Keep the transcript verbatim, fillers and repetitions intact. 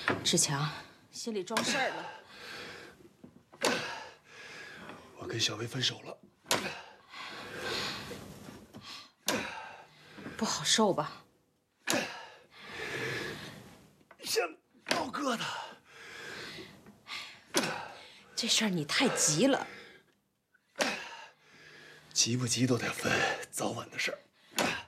志强心里装事儿了。 我跟小薇分手了， 不好受吧？ 像高疙瘩。 这事儿你太急了。 急不急都得分，早晚的事儿。